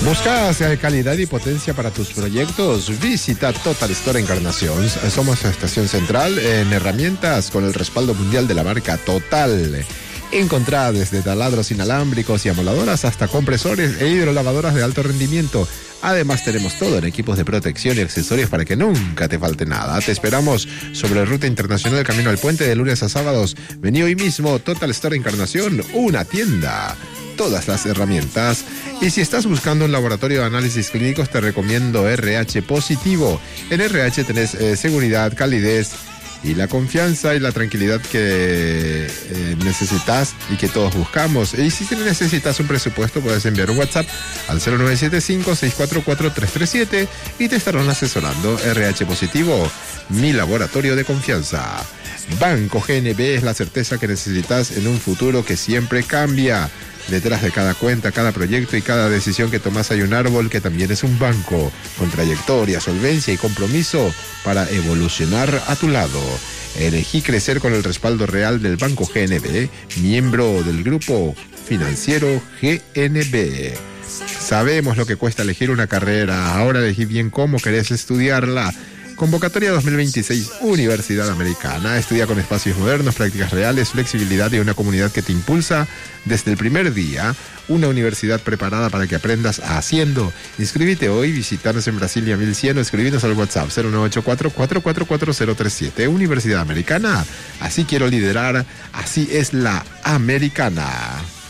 ¿Buscas calidad y potencia para tus proyectos? Visita Total Store Encarnación. Somos estación central en herramientas con el respaldo mundial de la marca Total. Encontrá desde taladros inalámbricos y amoladoras hasta compresores e hidrolavadoras de alto rendimiento. Además tenemos todo en equipos de protección y accesorios para que nunca te falte nada. Te esperamos sobre Ruta Internacional Camino al Puente de lunes a sábados. Vení hoy mismo, Total Store Encarnación, una tienda. Todas las herramientas. Y si estás buscando un laboratorio de análisis clínicos, te recomiendo RH Positivo. En RH tenés seguridad, calidez y la confianza y la tranquilidad que necesitas y que todos buscamos. Y si necesitas un presupuesto, puedes enviar un WhatsApp al 0975-644-337 y te estarán asesorando. RH Positivo, mi laboratorio de confianza. Banco GNB es la certeza que necesitas en un futuro que siempre cambia. Detrás de cada cuenta, cada proyecto y cada decisión que tomas hay un árbol que también es un banco, con trayectoria, solvencia y compromiso para evolucionar a tu lado. Elegí crecer con el respaldo real del Banco GNB, miembro del grupo financiero GNB. Sabemos lo que cuesta elegir una carrera, ahora elegí bien cómo querés estudiarla. Convocatoria 2026, Universidad Americana. Estudia con espacios modernos, prácticas reales, flexibilidad y una comunidad que te impulsa desde el primer día. Una universidad preparada para que aprendas haciendo. Inscríbete hoy, visítanos en Brasilia 1100 o escribinos al WhatsApp 0984-444037. Universidad Americana. Así quiero liderar, así es la americana.